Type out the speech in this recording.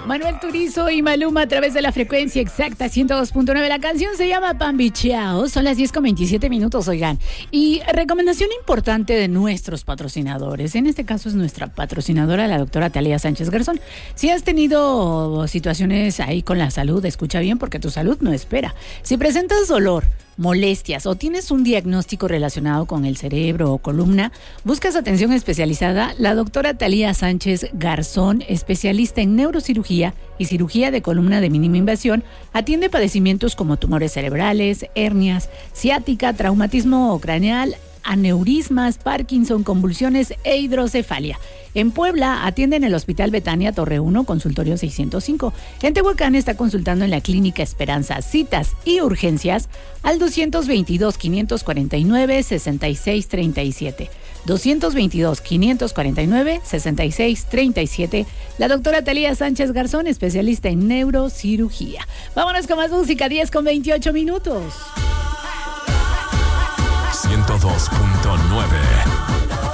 Manuel Turizo y Maluma a través de la frecuencia exacta 102.9. La canción se llama Pambicheao. Son las 10:27, oigan. Y recomendación importante de nuestros patrocinadores. En este caso es nuestra patrocinadora, la doctora Thalía Sánchez Garzón. Si has tenido situaciones ahí con la salud, escucha bien porque tu salud no espera. Si presentas dolor, molestias o tienes un diagnóstico relacionado con el cerebro o columna, buscas atención especializada, la doctora Thalía Sánchez Garzón, especialista en neurocirugía y cirugía de columna de mínima invasión, atiende padecimientos como tumores cerebrales, hernias, ciática, traumatismo craneal, aneurismas, Parkinson, convulsiones e hidrocefalia. En Puebla atiende en el Hospital Betania Torre 1, consultorio 605. En Tehuacán está consultando en la Clínica Esperanza. Citas y urgencias al 222-549-6637. 222-549-6637. La doctora Thalía Sánchez Garzón, especialista en neurocirugía. Vámonos con más música, 10:28. 102.9